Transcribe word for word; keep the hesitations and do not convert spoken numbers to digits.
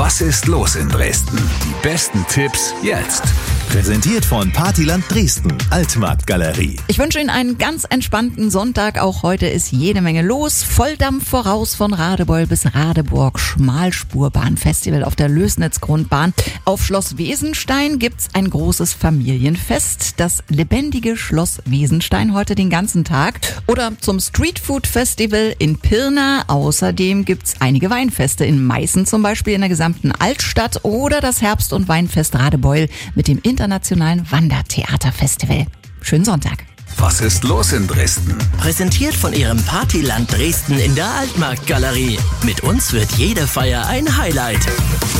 Was ist los in Dresden? Die besten Tipps jetzt. Präsentiert von Partyland Dresden, Altmarktgalerie. Ich wünsche Ihnen einen ganz entspannten Sonntag. Auch heute ist jede Menge los. Volldampf voraus von Radebeul bis Radeburg. Schmalspurbahnfestival auf der Lößnitz-Grundbahn. Auf Schloss Wesenstein gibt's ein großes Familienfest. Das lebendige Schloss Wesenstein heute den ganzen Tag. Oder zum Streetfood-Festival in Pirna. Außerdem gibt's einige Weinfeste in Meißen zum Beispiel, in der gesamten Altstadt. Oder das Herbst- und Weinfest Radebeul mit dem Internationalen Wandertheaterfestival. Schönen Sonntag. Was ist los in Dresden? Präsentiert von Ihrem Partyland Dresden in der Altmarktgalerie. Mit uns wird jede Feier ein Highlight.